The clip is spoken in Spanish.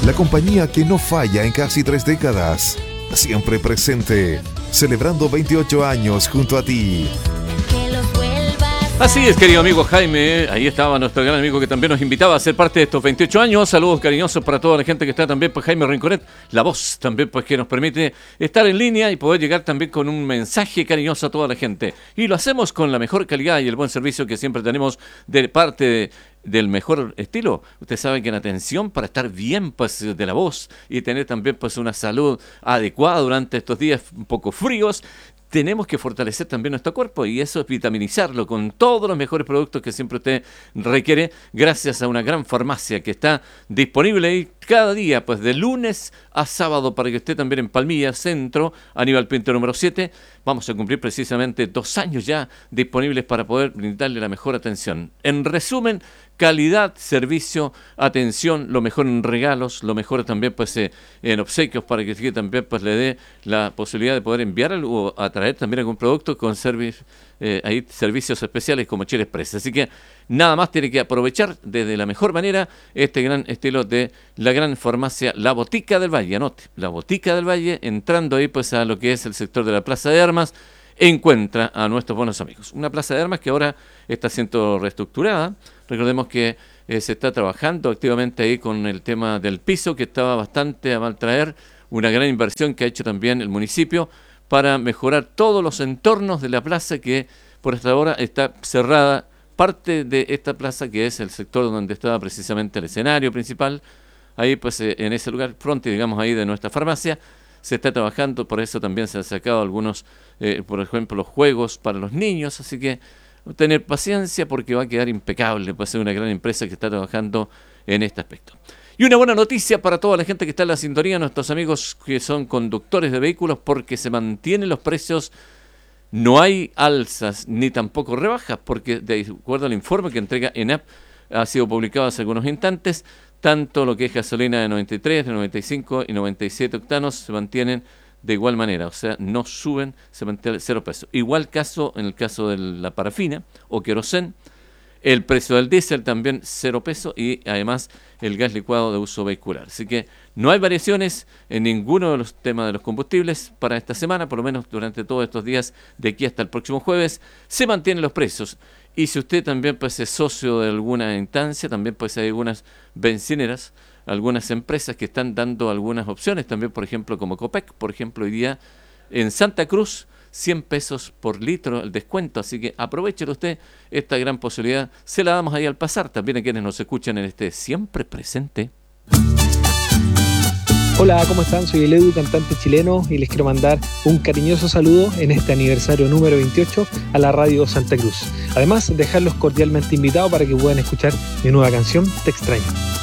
la compañía que no falla en casi 3 décadas. Siempre presente, celebrando 28 años junto a ti. Así es, querido amigo Jaime, ahí estaba nuestro gran amigo que también nos invitaba a ser parte de estos 28 años. Saludos cariñosos para toda la gente que está también, pues Jaime Rinconet, la voz también pues que nos permite estar en línea y poder llegar también con un mensaje cariñoso a toda la gente. Y lo hacemos con la mejor calidad y el buen servicio que siempre tenemos de parte del mejor estilo. Usted sabe que en atención para estar bien pues de la voz y tener también pues una salud adecuada durante estos días un poco fríos, tenemos que fortalecer también nuestro cuerpo y eso es vitaminizarlo con todos los mejores productos que siempre usted requiere gracias a una gran farmacia que está disponible ahí cada día, pues de lunes a sábado para que esté también en Palmilla, Centro, Aníbal Pinto número 7. Vamos a cumplir precisamente 2 años ya disponibles para poder brindarle la mejor atención. En resumen, calidad, servicio, atención, lo mejor en regalos, lo mejor también pues en obsequios para que también pues le dé la posibilidad de poder enviar o atraer también algún producto con hay servicios especiales como Chile Express. Así que nada más tiene que aprovechar desde la mejor manera este gran estilo de la gran farmacia La Botica del Valle. Anote, La Botica del Valle, entrando ahí pues a lo que es el sector de la Plaza de Armas, encuentra a nuestros buenos amigos. Una Plaza de Armas que ahora está siendo reestructurada. Recordemos que se está trabajando activamente ahí con el tema del piso, que estaba bastante a mal traer, una gran inversión que ha hecho también el municipio para mejorar todos los entornos de la plaza que por esta hora está cerrada. Parte de esta plaza que es el sector donde estaba precisamente el escenario principal, ahí pues en ese lugar, frente digamos ahí de nuestra farmacia, se está trabajando, por eso también se han sacado algunos, por ejemplo, los juegos para los niños, así que tener paciencia porque va a quedar impecable, puede ser una gran empresa que está trabajando en este aspecto. Y una buena noticia para toda la gente que está en la sintonía, nuestros amigos que son conductores de vehículos, porque se mantienen los precios, no hay alzas ni tampoco rebajas, porque de acuerdo al informe que entrega ENAP, ha sido publicado hace algunos instantes, tanto lo que es gasolina de 93, de 95 y 97 octanos se mantienen de igual manera, o sea, no suben, se mantiene 0 pesos. Igual caso en el caso de la parafina o querosén, el precio del diésel también 0 pesos y además el gas licuado de uso vehicular. Así que no hay variaciones en ninguno de los temas de los combustibles para esta semana, por lo menos durante todos estos días de aquí hasta el próximo jueves, se mantienen los precios. Y si usted también pues, es socio de alguna instancia, también pues hay algunas bencineras, algunas empresas que están dando algunas opciones, también por ejemplo como Copec, por ejemplo hoy día en Santa Cruz, 100 pesos por litro el descuento, así que aprovechelo usted esta gran posibilidad, se la damos ahí al pasar, también a quienes nos escuchan en este Siempre Presente. Hola, ¿cómo están? Soy el Edu, cantante chileno, y les quiero mandar un cariñoso saludo en este aniversario número 28 a la Radio Santa Cruz. Además, dejarlos cordialmente invitados para que puedan escuchar mi nueva canción, Te extraño.